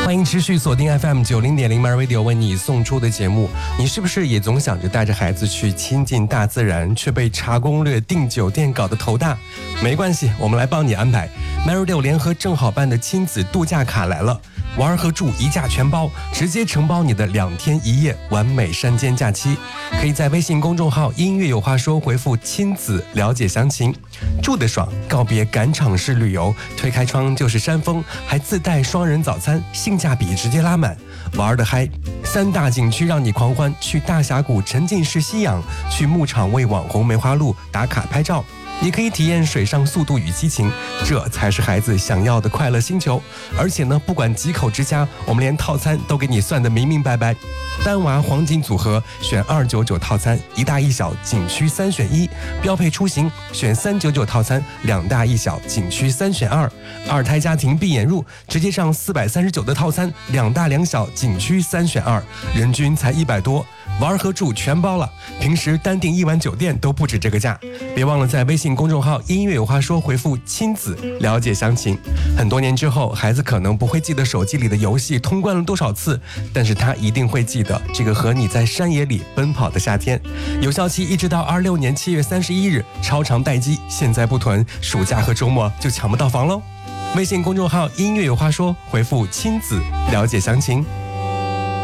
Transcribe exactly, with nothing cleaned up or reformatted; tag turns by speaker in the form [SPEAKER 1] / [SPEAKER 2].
[SPEAKER 1] 欢迎持续锁定 F M 九零点零 My Radio 为你送出的节目。你是不是也总想着带着孩子去亲近大自然，却被查攻略、订酒店搞得头大？没关系，我们来帮你安排。My Radio 联合正好办的亲子度假卡来了，玩和住一价全包，直接承包你的两天一夜完美山间假期。可以在微信公众号音乐有话说回复亲子了解详情。住得爽，告别赶场式旅游，推开窗就是山峰，还自带双人早餐，性价比直接拉满。玩得嗨，三大景区让你狂欢，去大峡谷沉浸式吸氧，去牧场为网红梅花鹿打卡拍照，也可以体验水上速度与激情，这才是孩子想要的快乐星球。而且呢，不管几口之家，我们连套餐都给你算得明明白白。单娃黄金组合选二九九套餐，一大一小景区三选一；标配出行选三九九套餐，两大一小景区三选二；二胎家庭闭眼入直接上四百三十九的套餐，两大两小景区三选二，人均才一百多。玩和住全包了，平时单订一晚酒店都不止这个价。别忘了在微信公众号音乐有话说回复亲子了解详情。很多年之后，孩子可能不会记得手机里的游戏通关了多少次，但是他一定会记得这个和你在山野里奔跑的夏天。有效期一直到二六年七月三十一日，超长待机，现在不囤，暑假和周末就抢不到房喽。微信公众号音乐有话说回复亲子了解详情。